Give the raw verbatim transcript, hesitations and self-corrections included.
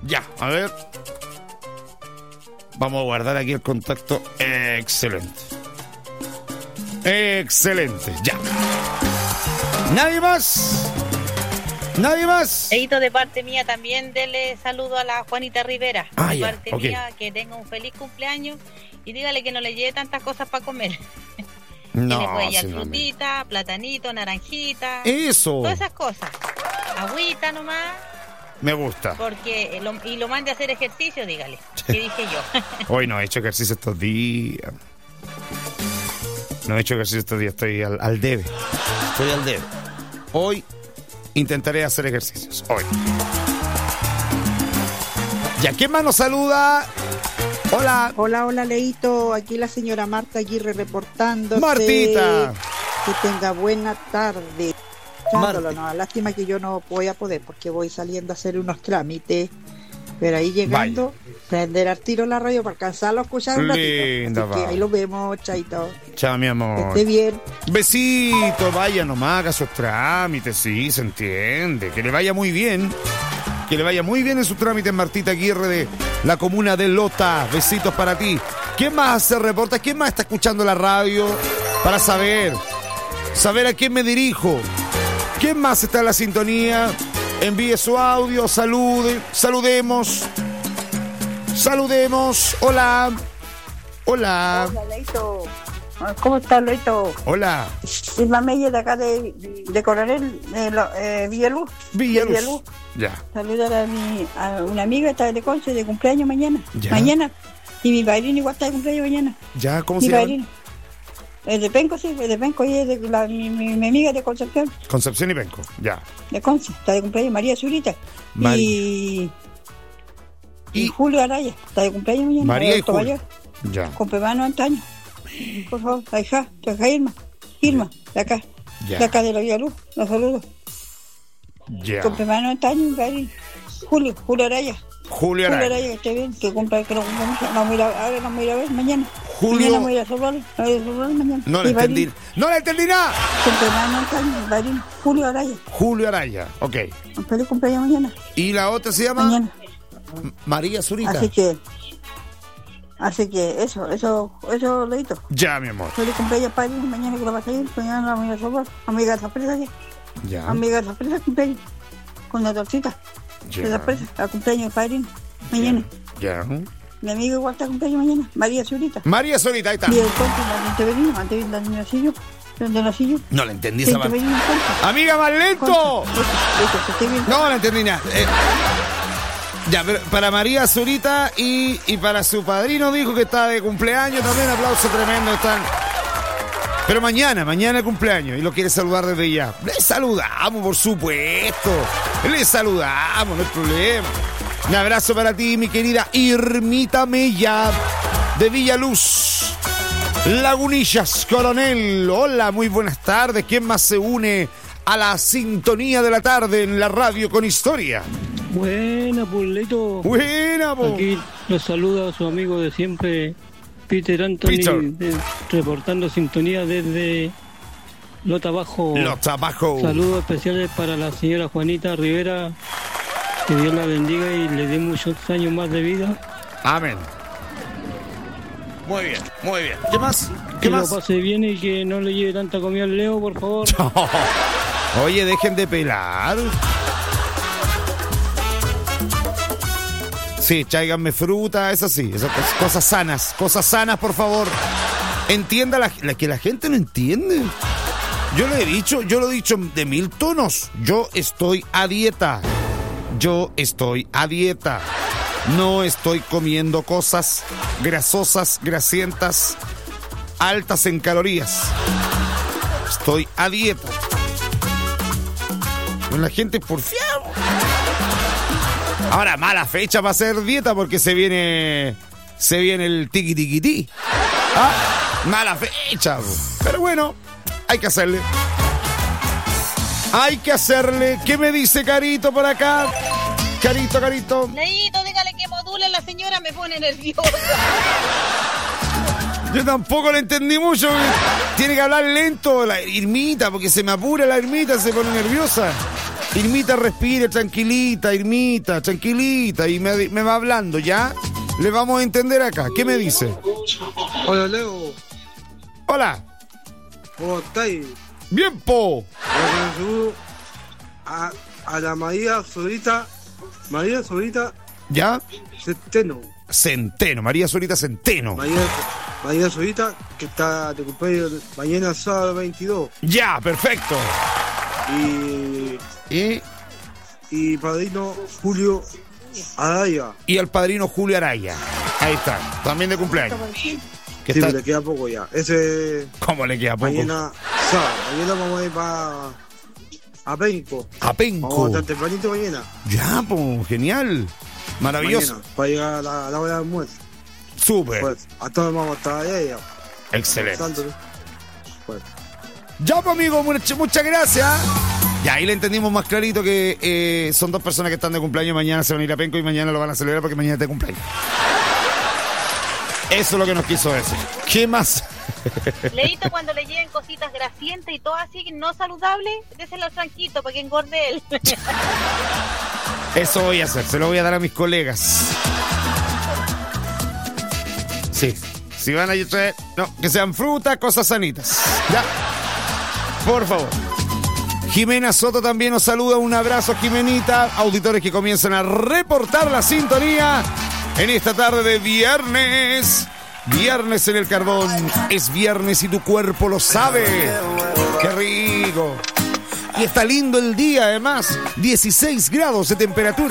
Ya, a ver. Vamos a guardar aquí el contacto. Excelente. Excelente, ya. ¿Nadie más? ¿Nadie más? Leito, de parte mía también dele saludo a la Juanita Rivera. Ah, de ya, parte okay. mía, que tenga un feliz cumpleaños y dígale que no le lleve tantas cosas para comer. No, que le puede llevar sí, no, frutita, platanito, naranjita. Eso. Todas esas cosas. Agüita nomás. Me gusta. Porque lo, y lo mande a hacer ejercicio, dígale. Que dije yo. Hoy no he hecho ejercicio estos días. No he hecho ejercicio estos días, estoy al, al debe. Estoy al debe. Hoy intentaré hacer ejercicios. Hoy. ¿Ya quién más nos saluda? Hola. Hola, hola, Leito. Aquí la señora Marta Aguirre reportando. Martita. Que tenga buena tarde. Chándolo, no, lástima que yo no voy a poder porque voy saliendo a hacer unos trámites. Pero ahí llegando, vaya. Prender al tiro la radio para alcanzarlo a escuchar un Linda, ratito. Así que ahí lo vemos, chaito. Chao, mi amor. Que esté bien. Besito, vaya nomás, haga sus trámites, sí, se entiende. Que le vaya muy bien. Que le vaya muy bien en sus trámites, Martita Aguirre de la comuna de Lota. Besitos para ti. ¿Quién más se reporta? ¿Quién más está escuchando la radio? Para saber, saber a quién me dirijo. ¿Quién más está en la sintonía? Envíe su audio, salude, saludemos. Saludemos. Hola. Hola. Hola, Leito. ¿Cómo estás, Leito? Hola. Irma Meyer de acá de, de Coronel, de lo, eh, Villaluz. Villaluz. Villaluz. Ya. Saludar a, mi, a una amiga, está de Conce, de cumpleaños mañana. Ya. Mañana. Y mi padrino igual está de cumpleaños mañana. Ya, ¿cómo mi se llama? Padrino. Es de Penco, sí, es de Penco y es de la, mi, mi, mi amiga de Concepción. Concepción y Penco, ya. De Conce, está de cumpleaños María Zurita. María. Y, y, y Julio Araya, está de cumpleaños mañana. María y Julio. Mayor, ya. Cumple más noventa años. Por favor, la hija, la hija Irma. Irma, de acá. Ya. De acá de la Villaluz, los saludos. Ya. Cumple más noventa años, Padre. Julio, Julio Araya. Julio Julio Araya. Araya, que esté bien, que cumpla, que lo cumplamos. Vamos a ir a, ahora vamos a ir a ver mañana. Julio. Mañana vamos a ir a saludarlo, vamos a ir a saludarlo mañana. No le Y entendí. Padre, No le entendí nada. cumple más noventa años, Padre. Julio Araya. Julio Araya, ok. Un feliz cumpleaños mañana. ¿Y la otra se llama? Mañana. María Zurita. Así que, así que eso, eso, eso, Leito. Ya, mi amor. Feliz cumpleaños, Padre. Mañana que lo vas a ir, mañana vamos a ir a saludar. Amiga de sorpresa, ya. Ya. Amiga de sorpresa, cumpleaños. Con una tortita. Ya. De sorpresa, a cumpleaños del padrino. Mañana. Ya. Mi amigo igual está cumpleaños mañana. María Zurita. María Zurita, ahí está. Y el conte de Monteverino, antes de Nacillo. ¿De Nacillo? No le entendí esa parte. Monteverino, conte. Amiga, más lento. Conte. Eso, eso, que esté bien. No le entendí nada. Eh, ya, pero para María Zurita y, y para su padrino dijo que está de cumpleaños también. Aplauso tremendo. Están. Pero mañana, mañana el cumpleaños y lo quiere saludar desde ya. Le saludamos, por supuesto. Le saludamos, no hay problema. Un abrazo para ti, mi querida Irmita Mella de Villaluz. Lagunillas, Coronel. Hola, muy buenas tardes. ¿Quién más se une a la sintonía de la tarde en la radio con historia? Buena, Puleto. Buena, po. Aquí los saluda su amigo de siempre, Peter Anthony, Peter. De, reportando sintonía desde Lota Bajo. Lota Bajo. Saludos especiales para la señora Juanita Rivera. Que Dios la bendiga y le dé muchos años más de vida. Amén. Muy bien, muy bien. ¿Qué más? ¿Qué que más? lo pase bien y que no le lleve tanta comida al Leo, por favor. Oye, dejen de pelar. Sí, tráiganme fruta, eso sí, esas cosas, cosas sanas, cosas sanas, por favor. Entienda la, la que la gente no entiende. Yo le he dicho, yo lo he dicho de mil tonos. Yo estoy a dieta. Yo estoy a dieta. No estoy comiendo cosas grasosas, grasientas, altas en calorías. Estoy a dieta. Con la gente porfiado. Ahora, mala fecha para hacer dieta porque se viene. Se viene el tiqui tiqui ti. ¿Ah? Mala fecha. Pero bueno, hay que hacerle. Hay que hacerle. ¿Qué me dice Carito por acá? Carito, Carito. Leito, dígale que module la señora, me pone nerviosa. Yo tampoco lo entendí mucho. Tiene que hablar lento la Irmita, porque se me apura la Irmita, se pone nerviosa. Irmita, respire, tranquilita, Irmita, tranquilita. Y me, me va hablando, ¿ya? Le vamos a entender acá. ¿Qué me dice? Hola, Leo. Hola. ¿Cómo estáis? Bien, po. A, a la María Zurita, María Zurita ¿Ya? Centeno. Centeno, María Zurita Centeno. María, María Zurita, que está de cumpleaños mañana sábado veintidós. Ya, perfecto. Y... ¿Y? Y padrino Julio Araya. Y al padrino Julio Araya. Ahí está, también de cumpleaños. Sí, está... le queda poco ya. Ese... ¿Cómo le queda poco? Mañana sábado. Mañana vamos a ir para... A Penco. A Penco. Vamos a estar tempranito mañana. Ya, pues, genial. Maravilloso. Mañana, para llegar a la, a la hora de almuerzo. Súper. Pues, a todos vamos a estar allá ya. Excelente. Pues. Ya, pues, amigo, muchas, muchas gracias. Ya, ahí le entendimos más clarito que eh, son dos personas que están de cumpleaños. Mañana se van a ir a Penco y mañana lo van a celebrar porque mañana es de cumpleaños. Eso es lo que nos quiso decir. ¿Qué más? Leíto, cuando le lleguen cositas grasientas y todo así, no saludables, déselo al Franquito para que engorde él. Eso voy a hacer, se lo voy a dar a mis colegas. Sí, si van a traer, no, que sean frutas, cosas sanitas. Ya, por favor. Jimena Soto también nos saluda, un abrazo, Jimenita. Auditores que comienzan a reportar la sintonía en esta tarde de viernes. Viernes en el carbón, es viernes y tu cuerpo lo sabe. ¡Qué rico! Y está lindo el día, además, dieciséis grados de temperatura.